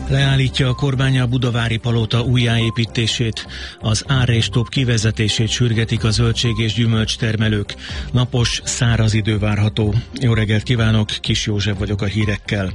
Leállítja a kormány a budavári palota újjáépítését, az árréstóp kivezetését sürgetik a zöldség- és gyümölcstermelők. Napos, száraz idő várható. Jó reggelt kívánok, Kis József vagyok a hírekkel.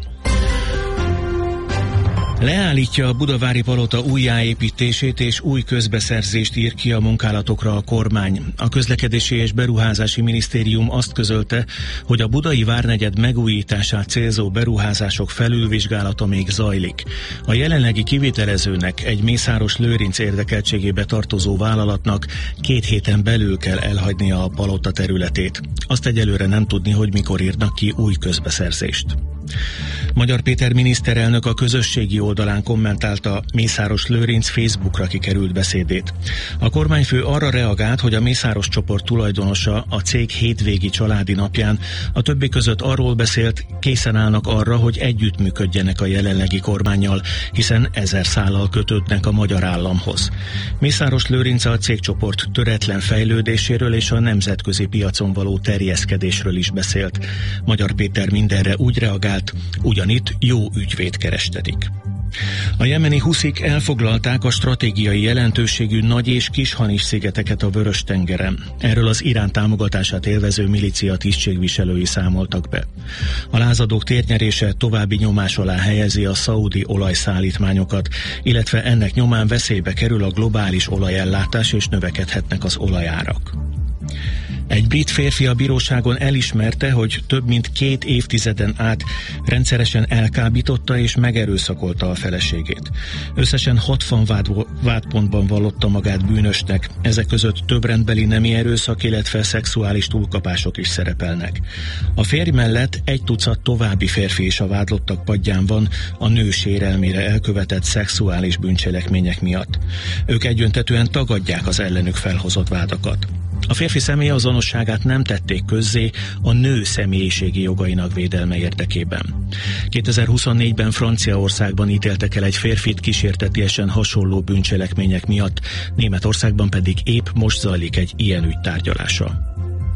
Leállítja a budavári palota újjáépítését és új közbeszerzést ír ki a munkálatokra a kormány. A Közlekedési és Beruházási Minisztérium azt közölte, hogy a budai várnegyed megújítását célzó beruházások felülvizsgálata még zajlik. A jelenlegi kivitelezőnek, egy Mészáros Lőrinc érdekeltségébe tartozó vállalatnak 2 héten belül kell elhagynia a palota területét. Azt egyelőre nem tudni, hogy mikor írnak ki új közbeszerzést. Magyar Péter miniszterelnök a közösségi oldalán kommentálta Mészáros Lőrinc Facebookra kikerült beszédét. A kormányfő arra reagált, hogy a Mészáros csoport tulajdonosa a cég hétvégi családi napján a többi között arról beszélt, készen állnak arra, hogy együttműködjenek a jelenlegi kormánnyal, hiszen 1000 szállal kötődnek a magyar államhoz. Mészáros Lőrinc a cégcsoport töretlen fejlődéséről és a nemzetközi piacon való terjeszkedésről is beszélt. Magyar Péter mindenre úgy reagált, ugyanitt jó ügyvéd kerestedik. A jemeni huszik elfoglalták a stratégiai jelentőségű Nagy- és Kis-Hanis szigeteket a Vörös-tengeren. Erről az Irán támogatását élvező milícia tisztségviselői számoltak be. A lázadók térnyerése további nyomás alá helyezi a szaudi olajszállítmányokat, illetve ennek nyomán veszélybe kerül a globális olajellátás és növekedhetnek az olajárak. Egy brit férfi a bíróságon elismerte, hogy több mint 2 évtizeden át rendszeresen elkábította és megerőszakolta a feleségét. Összesen 60 vádpontban vallotta magát bűnösnek, ezek között több rendbeli nemi erőszak, illetve szexuális túlkapások is szerepelnek. A férj mellett 1 tucat további férfi is a vádlottak padján van a nő sérelmére elkövetett szexuális bűncselekmények miatt. Ők egyöntetűen tagadják az ellenük felhozott vádakat. A férfi személyazonosságát nem tették közzé a nő személyiségi jogainak védelme érdekében. 2024-ben Franciaországban ítéltek el egy férfit kísértetiesen hasonló bűncselekmények miatt, Németországban pedig épp most zajlik egy ilyen ügy tárgyalása.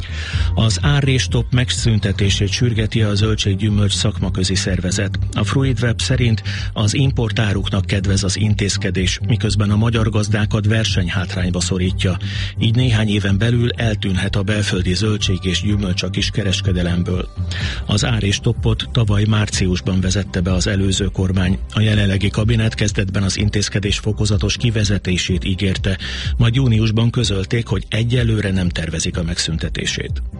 Az árréstóp megszüntetését sürgeti a zöldség-gyümölcs szakmaközi szervezet. A Fruitweb szerint az importáruknak kedvez az intézkedés, miközben a magyar gazdákat versenyhátrányba szorítja. Így néhány éven belül eltűnhet a belföldi zöldség és gyümölcs a kiskereskedelemből. Az árréstópot tavaly márciusban vezette be az előző kormány. A jelenlegi kabinet kezdetben az intézkedés fokozatos kivezetését ígérte, majd júniusban közölték, hogy egyelőre nem tervezik a megszüntetését.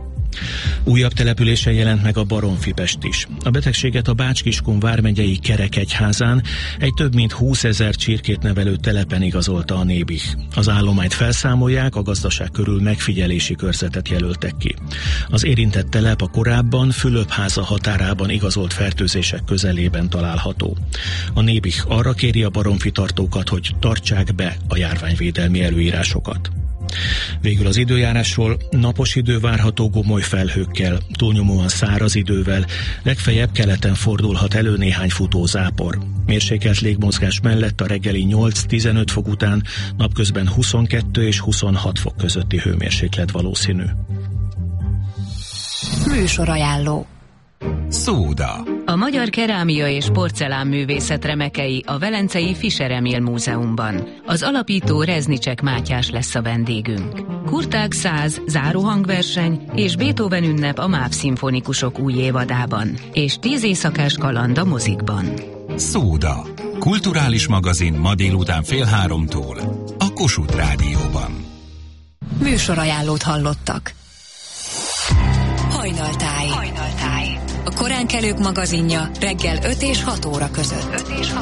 Újabb településen jelent meg a Baromfipest is. A betegséget a Bács-Kiskun vármegyei Kerekegyházán egy több mint 20 000 csirkét nevelő telepen igazolta a Nébih. Az állományt felszámolják, a gazdaság körül megfigyelési körzetet jelöltek ki. Az érintett telep a korábban Fülöpháza határában igazolt fertőzések közelében található. A Nébih arra kéri a baromfitartókat, hogy tartsák be a járványvédelmi előírásokat. Végül az időjárásról: napos idő várható gomoly felhőkkel, túlnyomóan száraz idővel, legfeljebb keleten fordulhat elő néhány futó zápor. Mérsékelt légmozgás mellett a reggeli 8-15 fok után napközben 22 és 26 fok közötti hőmérséklet valószínű. Műsorajánló. Szóda. A magyar kerámia és porcelánművészet remekei a velencei Fischer Emil Múzeumban. Az alapító Reznicsek Mátyás lesz a vendégünk. Kurtág 100 záróhangverseny és Beethoven ünnep a MÁV szimfonikusok új évadában. És 10 éjszakás kaland a mozikban. Szóda. Kulturális magazin ma délután 14:30 a Kossuth Rádióban. Műsorajánlót hallottak. Hajnaltáj. A koránkelők magazinja reggel 5 és 6 óra között.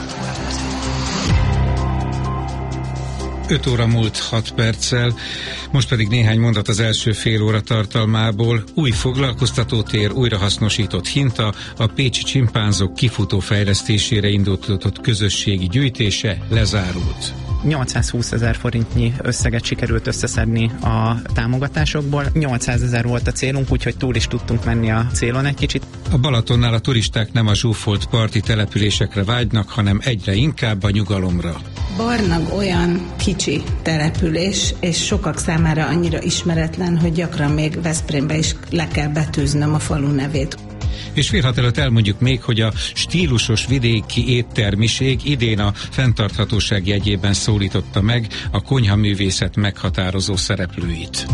5 óra múlt 6 perccel, most pedig néhány mondat az első fél óra tartalmából. Új foglalkoztatótér, újrahasznosított hinta, a pécsi csimpánzok kifutó fejlesztésére indított közösségi gyűjtése lezárult. 820 000 forintnyi összeget sikerült összeszedni a támogatásokból. 800 000 volt a célunk, úgyhogy túl is tudtunk menni a célon egy kicsit. A Balatonnál a turisták nem a zsúfolt parti településekre vágynak, hanem egyre inkább a nyugalomra. Barlang olyan kicsi település, és sokak számára annyira ismeretlen, hogy gyakran még Veszprémbe is le kell betűznöm a falu nevét. És fél 6 előtt elmondjuk még, hogy a stílusos vidéki éttermiség idén a fenntarthatóság jegyében szólította meg a konyhaművészet meghatározó szereplőit.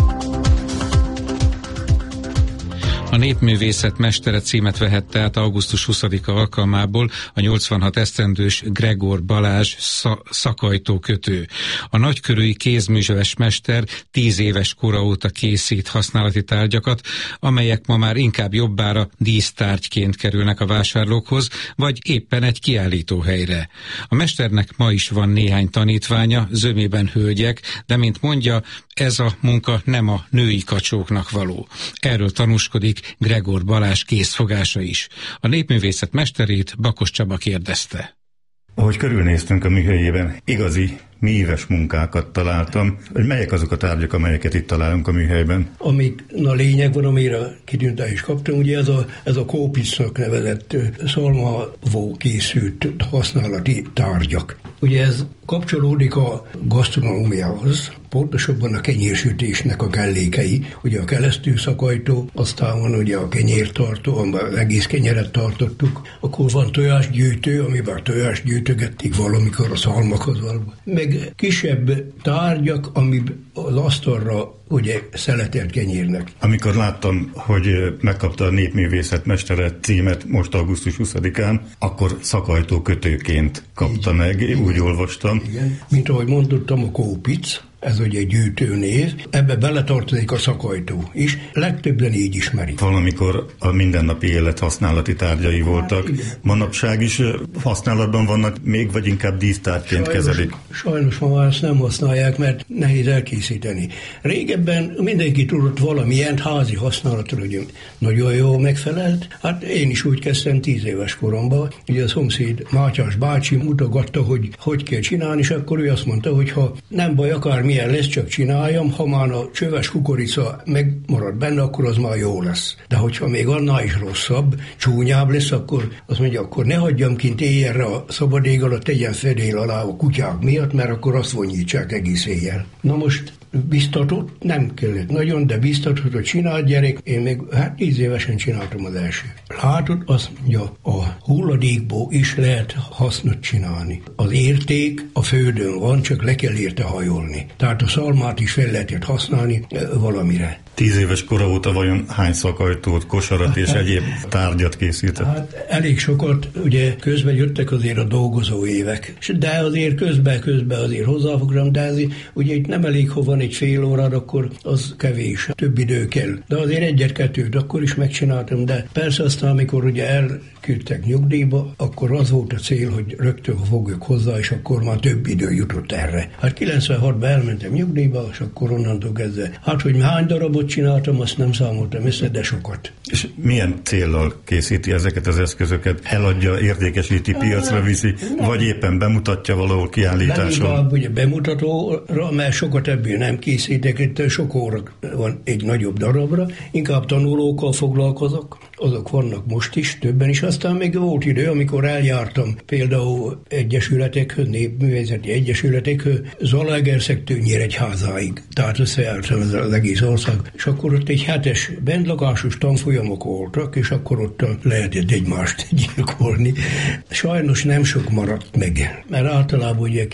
A népművészet mestere címet vehette át augusztus 20-a alkalmából a 86 esztendős Gregor Balázs szakajtókötő. A nagykörűi kézműves mester 10 éves kora óta készít használati tárgyakat, amelyek ma már inkább jobbára dísztárgyként kerülnek a vásárlókhoz, vagy éppen egy kiállítóhelyre. A mesternek ma is van néhány tanítványa, zömében hölgyek, de mint mondja, ez a munka nem a női kacsóknak való. Erről tanúskodik Gregor Balázs készfogása is. A népművészet mesterét Bakos Csaba kérdezte. Ahogy körülnéztünk a műhelyében, igazi míves munkákat találtam. Melyek azok a tárgyak, amelyeket itt találunk a műhelyben? Amik a lényeg van, amire kitüntetést kaptam, ugye ez a kópisznak nevezett szalmavó készült használati tárgyak. Ugye ez kapcsolódik a gasztronómiához, pontosabban a kenyérsütésnek a kellékei, ugye a keresztülszakajtó, aztán van ugye a kenyértartó, amiben az egész kenyeret tartottuk, akkor van tojásgyűjtő, amiben tojást gyűjtögették valamikor a szalmakhoz valóban. Meg kisebb tárgyak, ami az asztalra ugye szeletelt kenyérnek. Amikor láttam, hogy megkapta a népművészet mestere címet most augusztus 20-án, akkor szakajtókötőként kapta meg, úgy olvastam. Igen. Mint ahogy mondottam, a kópic, ez ugye egy gyűjtőnév, ebbe beletartozik a szakajtó is, legtöbben így ismerik. Valamikor a mindennapi élet használati tárgyai voltak. Manapság is használatban vannak még, vagy inkább dísztárgyként kezelik? Sajnos ma már ezt nem használják, mert nehéz elkészíteni. Régebben mindenki tudott valamilyen házi használatra, hogy nagyon jól megfelelt. Hát én is úgy kezdtem 10 éves koromban. Ugye a szomszéd Mátyás bácsi mutogatta, hogy kell csinálni, és akkor ő azt mondta, hogy ha nem baj, akármilyen lesz, csak csináljam, ha már a csöves kukorica megmarad benne, akkor az már jó lesz. De hogyha még annál is rosszabb, csúnyább lesz, akkor azt mondja, akkor ne hagyjam kint éjjelre a szabad ég alatt, tegyen fedél alá a kutyák miatt, mert akkor azt vonyítsák egész éjjel. Na most biztatott, nem kellett nagyon, de biztatott, hogy csináld gyerek. Én még 10 évesen csináltam az első. Látod, azt mondja, a hulladékból is lehet hasznot csinálni. Az érték a földön van, csak le kell érte hajolni. Tehát a szalmát is fel lehetett használni valamire. 10 éves kora óta vajon hány szakajtót, kosarat és egyéb tárgyat készített? Hát elég sokat, ugye közben jöttek azért a dolgozó évek, de azért közben azért hozzáfogtam, de azért, ugye itt nem elég, ha van egy fél órád, akkor az kevés, több idő kell. De azért egyet-kettőt akkor is megcsináltam, de persze aztán, amikor ugye elküldtek nyugdíjba, akkor az volt a cél, hogy rögtön fogjuk hozzá, és akkor már több idő jutott erre. Hát 96-ban elmentem nyugdíjba, és akkor onnantól kezdve. Hát, hogy hány darabot csináltam, azt nem számoltam össze, de sokat. És milyen céllal készíti ezeket az eszközöket? Eladja, értékesíti, piacra viszi, vagy éppen bemutatja valahol kiállításon? Nem, ugye bemutatóra, mert sokat ebből nem készítek, itt sok óra van egy nagyobb darabra, inkább tanulókkal foglalkozok, azok vannak most is, többen is, aztán még volt idő, amikor eljártam például egyesületekhöz, népművészeti egyesületekhöz, Zalaegerszektől Nyíregyházáig, tehát összejártam az egész ország, és akkor ott egy 7-es bentlakásos tanfolyamok voltak, és akkor ott lehetett egymást gyilkolni. Sajnos nem sok maradt meg, mert általában ugye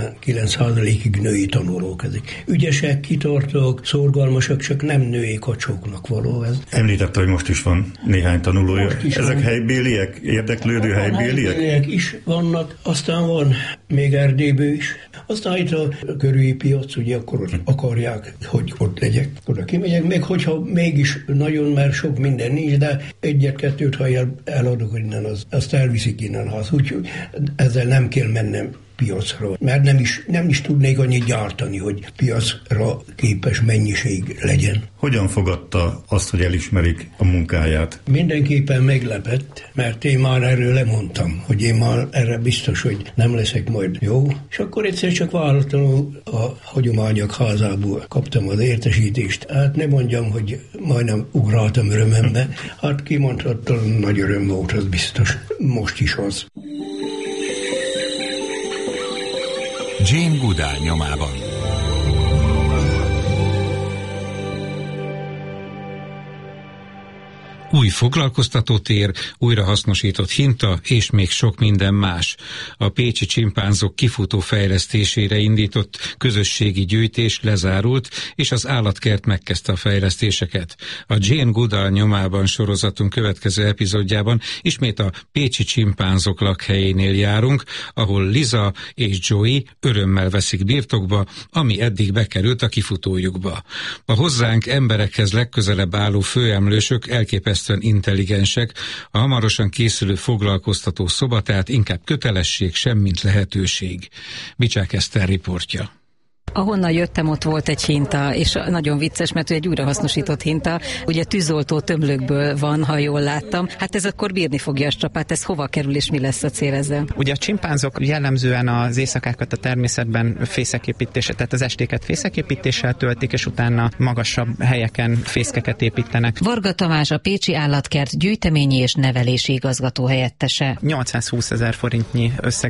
99%-ig női tanulók ezek. Ügyesek, kitartók, szorgalmasak, csak nem női kacsóknak való ez. Említette, hogy most is van néhány tanulója. Ezek van. Helybéliek? Érdeklődő helybéliek? Helybéliek is vannak, aztán van még Erdélyből is. Aztán itt a körüli piac, ugye akkor ott akarják, hogy ott legyek, oda kimegyek, még hogyha mégis nagyon, mert sok minden nincs, de egyet-kettőt, ha eladok innen, azt elviszik innen az, úgyhogy ezzel nem kell mennem piacra, mert nem is tudnék annyit gyártani, hogy piacra képes mennyiség legyen. Hogyan fogadta azt, hogy elismerik a munkáját? Mindenképpen meglepett, mert én már erről lemondtam, hogy én már erre biztos, hogy nem leszek majd jó, és akkor egyszer csak váratlanul a Hagyományok Házából kaptam az értesítést. Hát ne mondjam, hogy majdnem ugráltam örömembe, hát kimondhattam, nagy öröm volt, az biztos. Most is az. Jane Goodall nyomában. új foglalkoztatótér, újrahasznosított hinta és még sok minden más. A pécsi csimpánzok kifutó fejlesztésére indított közösségi gyűjtés lezárult, és az állatkert megkezdte a fejlesztéseket. A Jane Goodall nyomában sorozatunk következő epizódjában ismét a pécsi csimpánzok lakhelyénél járunk, ahol Liza és Joey örömmel veszik birtokba, ami eddig bekerült a kifutójukba. A hozzánk emberekhez legközelebb álló főemlősök elképesztően intelligensek, a hamarosan készülő foglalkoztató szoba tehát inkább kötelesség, semmint lehetőség. Bicsák Eszter riportja. Ahonnan jöttem, ott volt egy hinta, és nagyon vicces, mert egy újrahasznosított hinta, ugye tűzoltó tömlőkből van, ha jól láttam. Hát ez akkor bírni fogja a strapát, ez hova kerül és mi lesz a cél ezzel? Ugye a csimpánzok jellemzően az éjszakákat a természetben fészeképítése, tehát az estéket fészeképítéssel töltik, és utána magasabb helyeken fészkeket építenek. Varga Tamás, a Pécsi Állatkert gyűjteményi és nevelési igazgató helyettese. 820 000 forintnyi összeg